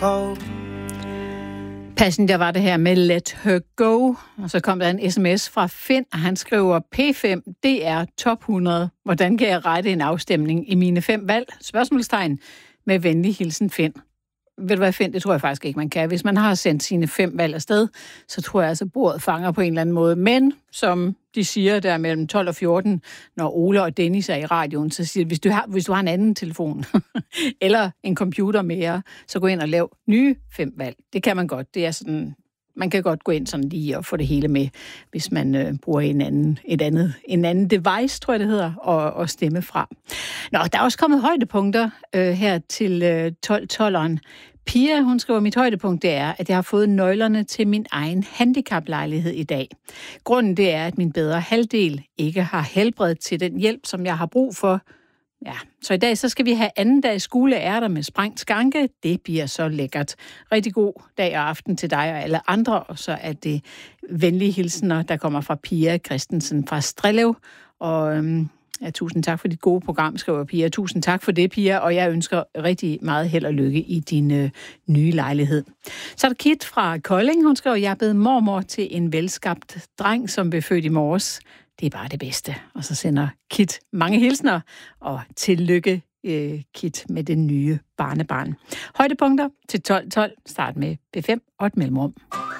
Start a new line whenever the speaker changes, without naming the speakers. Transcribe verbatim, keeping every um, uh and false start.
på.
Passenger var det her med Let Her Go, og så kom der en sms fra Finn, og han skriver P fem, det er top hundrede. Hvordan kan jeg rette en afstemning i mine fem valg? Spørgsmålstegn med venlig hilsen Finn. Ved du hvad, Finn? Det tror jeg faktisk ikke, man kan. Hvis man har sendt sine fem valg afsted, så tror jeg altså, bordet fanger på en eller anden måde. Men som de siger der mellem tolv og fjorten, når Ole og Dennis er i radioen, så siger de, hvis du har, hvis du har en anden telefon, eller en computer mere, så gå ind og lav nye fem valg. Det kan man godt. Det er sådan, man kan godt gå ind sådan lige og få det hele med, hvis man øh, bruger en anden, et andet, en anden device, tror jeg det hedder, og, og stemme fra. Nå, der er også kommet højdepunkter øh, her til øh, tolv-tolleren. Pia, hun skriver, mit højdepunkt det er, at jeg har fået nøglerne til min egen handicaplejlighed i dag. Grunden det er, at min bedre halvdel ikke har helbred til den hjælp, som jeg har brug for. Ja, så i dag så skal vi have anden dag skoleærter med sprængt skanke. Det bliver så lækkert. Rigtig god dag og aften til dig og alle andre. Og så er det venlige hilsener, der kommer fra Pia Christensen fra Strellev. Og øhm, ja, tusind tak for dit gode program, skriver Pia. Tusind tak for det, Pia. Og jeg ønsker rigtig meget held og lykke i din øh, nye lejlighed. Så er der Kit fra Kolding. Hun skriver, jeg er blevet mormor til en velskabt dreng, som blev født i morges. Det er bare det bedste. Og så sender Kit mange hilsner, og tillykke, øh, Kit, med den nye barnebarn. Højdepunkter til tolv tolv. Start med B fem og et mellemrum.